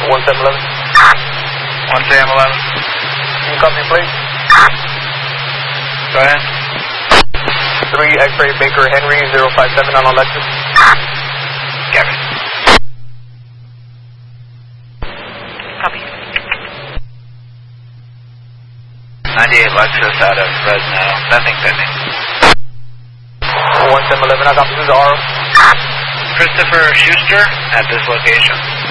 1711. 1711. Can you copy, please? Go ahead. 3 X-ray Baker Henry 057 on Lexus. Gavin. Copy. 98 Lexus out of Fresno. Nothing pending. 1711, I copy. Who's the RO? Christopher Schuster at this location.